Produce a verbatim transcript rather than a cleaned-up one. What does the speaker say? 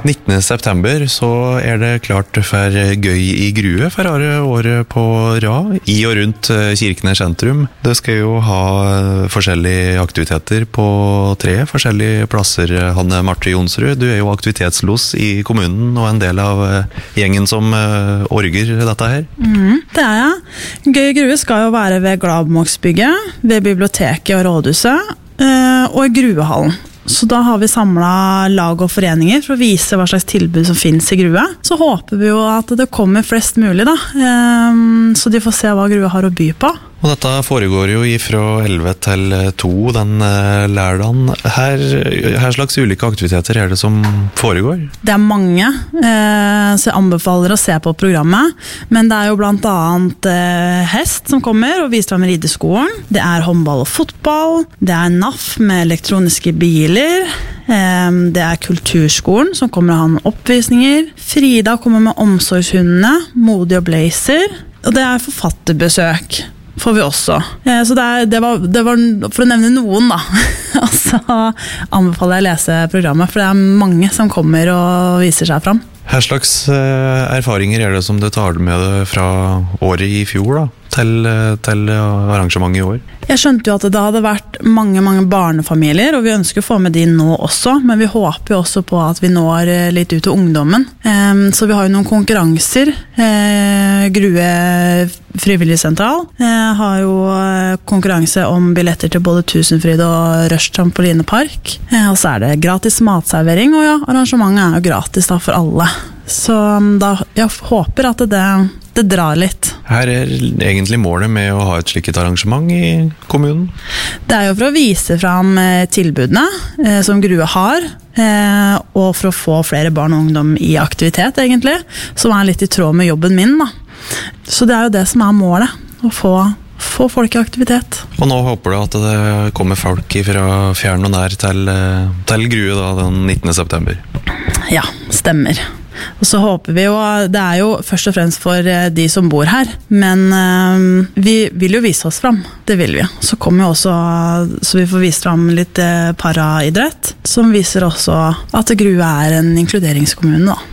nittende september så er det klart for gøy i Grue for andre året på rad, i og rundt Kirkenes sentrum. Det skal jo ha forskjellige aktiviteter på tre forskjellige plasser. Hanne Marte Jonsrud, du er jo aktivitetslos i kommunen og en del av gjengen som orger dette her. Mm, det er jeg. Gøy i Grue skal jo være ved Gladboksbygget, ved biblioteket og rådhuset, og i Gruehallen. Så da har vi samlet lag og foreninger for å vise hva slags tilbud som finnes i Grue. Så håper vi jo at det kommer flest mulig da, så de får se hva Grue har å by på. Og dette foregår jo fra elleve til to den lørdagen. Her, her slags ulike aktiviteter er det som foregår? Det er mange, så jeg anbefaler å se på programmet. Men det er jo blant annet hest som kommer og viser frem rideskolen. Det er håndball og fotball. Det er N A F med elektroniske biler. Det er kulturskolen som kommer og har med oppvisninger. Frida kommer med omsorgshundene, Modig og Blazer. Og det er forfatterbesøk. Får vi også. Så det, er, det, var, det var for å nevne noen da. Og så anbefaler jeg å lese programmet, for det er mange som kommer og viser seg frem. Hva slags erfaringer er det som du tar med deg fra året i fjor da, til, til arrangementet i år? Jeg skjønte jo at det hadde vært mange, mange barnefamilier, og vi ønsker å få med de nå også, men vi håper jo også på at vi når litt ut til ungdommen. Så vi har jo noen konkurranser. Grue Frivilligsentral har jo konkurranse om billetter til både Tusenfryd og Rush Trampolinepark. Og så er det gratis matservering, og ja, arrangementet er jo gratis da for alle. Så da, jeg håper at det, det drar litt. Her er egentlig målet med å ha et slikt arrangement i kommunen? Det er jo for å vise frem tilbudene eh, som Grue har, eh, og for å få flere barn og ungdom i aktivitet egentlig, som er litt i tråd med jobben min da. Så det er jo det som er målet, å få, få folk i aktivitet. Og nå håper du at det kommer folk fra fjern og nær til, til Grue da, den nittende september? Ja, stemmer. Og så håper vi jo, det er jo først og fremst for de som bor her, men øh, vi vil jo vise oss frem, det vil vi. Så kommer jo også, så vi får vist frem litt paraidrett, som viser også at Grue er en inkluderingskommune da.